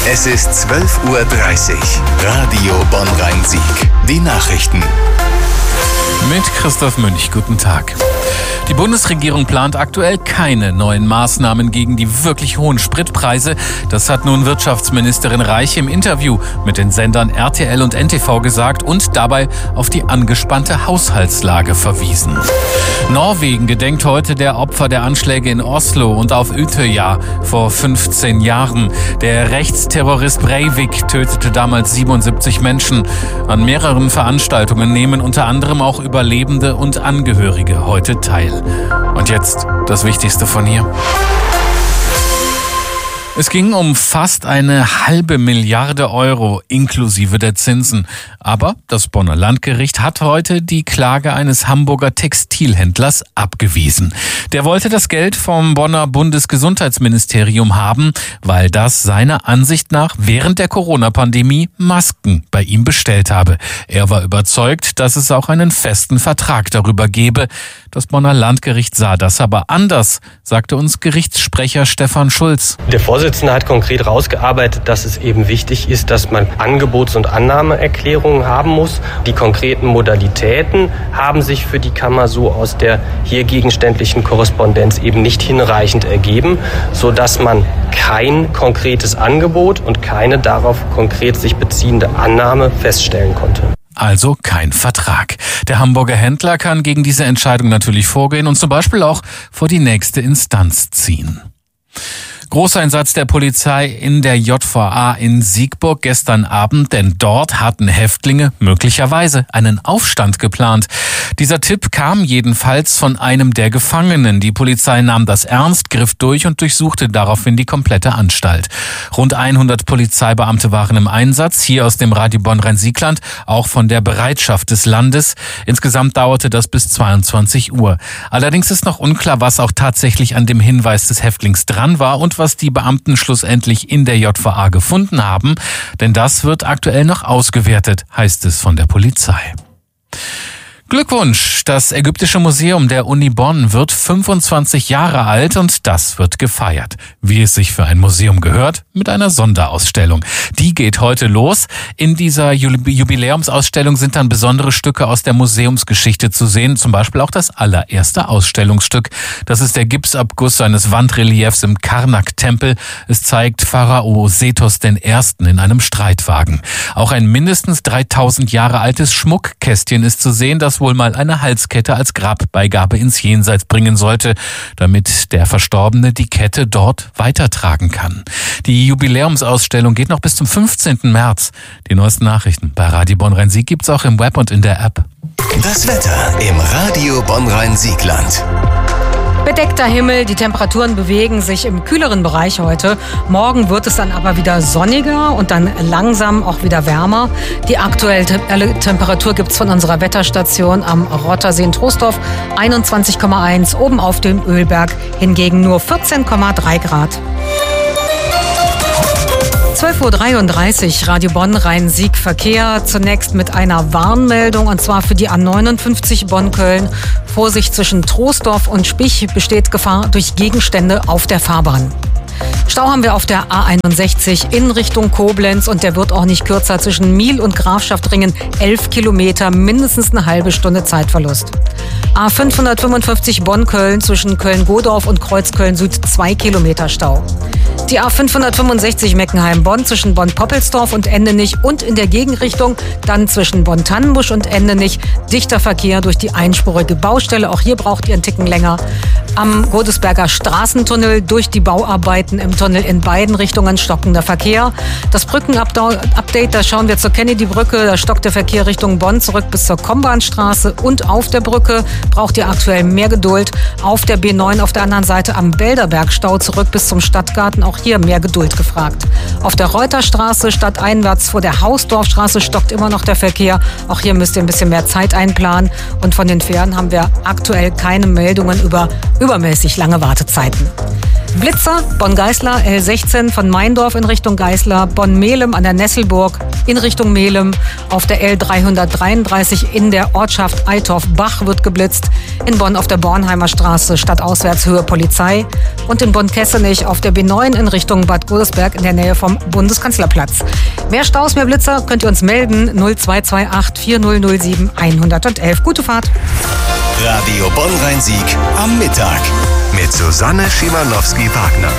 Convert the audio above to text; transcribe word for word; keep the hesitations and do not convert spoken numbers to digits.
Es ist zwölf Uhr dreißig. Radio Bonn-Rhein-Sieg. Die Nachrichten. Mit Christoph Münch, guten Tag. Die Bundesregierung plant aktuell keine neuen Maßnahmen gegen die wirklich hohen Spritpreise. Das hat nun Wirtschaftsministerin Reich im Interview mit den Sendern R T L und N T V gesagt und dabei auf die angespannte Haushaltslage verwiesen. Norwegen gedenkt heute der Opfer der Anschläge in Oslo und auf Utøya vor fünfzehn Jahren. Der Rechtsterrorist Breivik tötete damals siebenundsiebzig Menschen. An mehreren Veranstaltungen nehmen unter anderem auch Überlebende und Angehörige heute teil. Und jetzt das Wichtigste von hier. Es ging um fast eine halbe Milliarde Euro inklusive der Zinsen. Aber das Bonner Landgericht hat heute die Klage eines Hamburger Textilhändlers abgewiesen. Der wollte das Geld vom Bonner Bundesgesundheitsministerium haben, weil das seiner Ansicht nach während der Corona-Pandemie Masken bei ihm bestellt habe. Er war überzeugt, dass es auch einen festen Vertrag darüber gebe. Das Bonner Landgericht sah das aber anders, sagte uns Gerichtssprecher Stefan Schulz. Der Vorsitzende hat konkret rausgearbeitet, dass es eben wichtig ist, dass man Angebots- und Annahmeerklärungen haben muss. Die konkreten Modalitäten haben sich für die Kammer so aus der hier gegenständlichen Korrespondenz eben nicht hinreichend ergeben, sodass man kein konkretes Angebot und keine darauf konkret sich beziehende Annahme feststellen konnte. Also kein Vertrag. Der Hamburger Händler kann gegen diese Entscheidung natürlich vorgehen und zum Beispiel auch vor die nächste Instanz ziehen. Großeinsatz der Polizei in der J V A in Siegburg gestern Abend, denn dort hatten Häftlinge möglicherweise einen Aufstand geplant. Dieser Tipp kam jedenfalls von einem der Gefangenen. Die Polizei nahm das ernst, griff durch und durchsuchte daraufhin die komplette Anstalt. Rund hundert Polizeibeamte waren im Einsatz, hier aus dem Radio Bonn-Rhein-Siegland, auch von der Bereitschaft des Landes. Insgesamt dauerte das bis zweiundzwanzig Uhr. Allerdings ist noch unklar, was auch tatsächlich an dem Hinweis des Häftlings dran war und was die Beamten schlussendlich in der J V A gefunden haben, denn das wird aktuell noch ausgewertet, heißt es von der Polizei. Glückwunsch! Das Ägyptische Museum der Uni Bonn wird fünfundzwanzig Jahre alt und das wird gefeiert. Wie es sich für ein Museum gehört, mit einer Sonderausstellung. Die geht heute los. In dieser Jubiläumsausstellung sind dann besondere Stücke aus der Museumsgeschichte zu sehen, zum Beispiel auch das allererste Ausstellungsstück. Das ist der Gipsabguss eines Wandreliefs im Karnak-Tempel. Es zeigt Pharao Sethos der Erste in einem Streitwagen. Auch ein mindestens dreitausend Jahre altes Schmuckkästchen ist zu sehen, das wohl mal eine Halskette als Grabbeigabe ins Jenseits bringen sollte, damit der Verstorbene die Kette dort weitertragen kann. Die Jubiläumsausstellung geht noch bis zum fünfzehnten März. Die neuesten Nachrichten bei Radio Bonn-Rhein-Sieg gibt's auch im Web und in der App. Das Wetter im Radio Bonn-Rhein-Siegland. Bedeckter Himmel, die Temperaturen bewegen sich im kühleren Bereich heute. Morgen wird es dann aber wieder sonniger und dann langsam auch wieder wärmer. Die aktuelle Temperatur gibt es von unserer Wetterstation am Rottersee in Troisdorf einundzwanzig Komma eins, oben auf dem Ölberg hingegen nur vierzehn Komma drei Grad. zwölf Uhr dreiunddreißig, Radio Bonn-Rhein-Sieg Verkehr. Zunächst mit einer Warnmeldung und zwar für die A neunundfünfzig Bonn-Köln. Vorsicht, zwischen Troisdorf und Spich besteht Gefahr durch Gegenstände auf der Fahrbahn. Stau haben wir auf der A einundsechzig in Richtung Koblenz und der wird auch nicht kürzer. Zwischen Miel und Grafschaftringen elf Kilometer, mindestens eine halbe Stunde Zeitverlust. A fünfhundertfünfundfünfzig Bonn-Köln zwischen Köln-Godorf und Kreuzköln-Süd zwei Kilometer Stau. Die A fünfhundertfünfundsechzig Meckenheim-Bonn zwischen Bonn-Poppelsdorf und Endenich und in der Gegenrichtung dann zwischen Bonn-Tannenbusch und Endenich dichter Verkehr durch die einspurige Baustelle. Auch hier braucht ihr einen Ticken länger. Am Godesberger Straßentunnel durch die Bauarbeiten im Tunnel in beiden Richtungen stockender Verkehr. Das Brückenupdate, da schauen wir zur Kennedy-Brücke. Da stockt der Verkehr Richtung Bonn zurück bis zur Kombahnstraße und auf der Brücke braucht ihr aktuell mehr Geduld. Auf der B neun auf der anderen Seite am Belderbergstau zurück bis zum Stadtgarten. Auch hier mehr Geduld gefragt. Auf der Reuterstraße stadteinwärts vor der Hausdorfstraße stockt immer noch der Verkehr. Auch hier müsst ihr ein bisschen mehr Zeit einplanen. Und von den Fähren haben wir aktuell keine Meldungen über übermäßig lange Wartezeiten. Blitzer, Bonn-Geißler, L sechzehn von Meindorf in Richtung Geißler, Bonn-Mehlem an der Nesselburg in Richtung Mehlem. Auf der L dreihundertdreiunddreißig in der Ortschaft Eitorf-Bach wird geblitzt. In Bonn auf der Bornheimer Straße stadtauswärts Höhe Polizei. Und in Bonn-Kessenich auf der B neun in Richtung Bad Godesberg in der Nähe vom Bundeskanzlerplatz. Mehr Staus, mehr Blitzer könnt ihr uns melden. null zwei zwei acht vier null null sieben eins eins eins. Gute Fahrt. Radio Bonn-Rhein-Sieg am Mittag mit Susanne Schimanowski-Wagner.